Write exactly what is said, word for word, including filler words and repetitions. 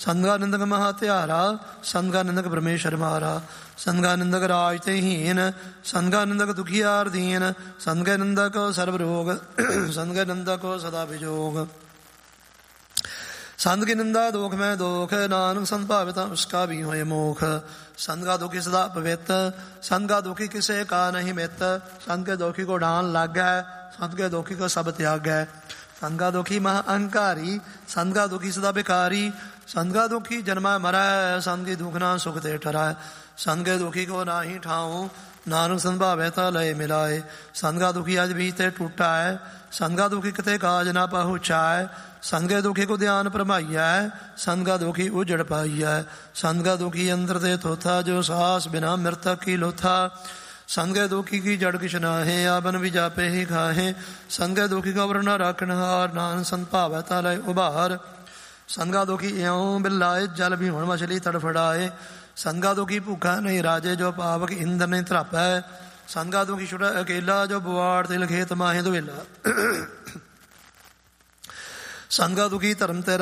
ਸੰਗਾ ਨਿੰਦਕ ਮਹਾ ਧਿਆਰਾ, ਸੰਗਾ ਨਿੰਦਕ ਪਰਮੇਸ਼ਰ ਮਾਰਾ। ਸੰਗਾ ਨਿੰਦਕ ਰਾਜ ਤੇ ਹੀਨ, ਸੰਗਾ ਨਿੰਦਕ ਦੁਖੀਆਰ ਦੀਨ। ਸੰਗੇ ਨਿੰਦਕ ਸਰਬ ਰੋਗ, ਸੰਗੇ ਨਿੰਦਕ ਸਦਾ ਵਿਜੋਗ। संत की निंदा दोख में दोख, नानक संत भाविता उसका भी होए मोख। संत का दुखी सदा पवित, संत का दुखी किसे का नहीं मित। संत के दुखी को डांन लग है, संत के दुखी को सब त्याग है। संत का दुखी महा अहंकारी, संत का दुखी सदा भिखारी। संत का दुखी जन्मा मरा है, संत की दुख ना सुख ते ठहरा है। संत के दुखी को ना ही ठाऊं, नानक संत भाविता लय मिलाए। संत का दुखी आज भी ते टूटा है, संत का दुखी किते काज ना पहुँचा है। संत के दुखी को ध्यान परमाइया है, संत का दुखी उजड़ पाइया है। संत का दुखी अंतर ते थोथा, जो सास बिना मृतक की लोथा। संत के दुखी की जड़ किश नाहे, आबन भी जापे ही खाहे। संत के दुखी का वर्ण रखनहार, नानक संत भावता लय उबार। संत का दुखी इयों बिलाए, जल भी हुण मछली तड़फड़ाए। संत का दुखी भूखा नहीं राजे, जो पावक इंद्र नहीं त्रापै। संत का दुखी छुटा अकेला, जो बुआड़ तिल खेत माहे दुवेला। संत का दुखी धर्म ते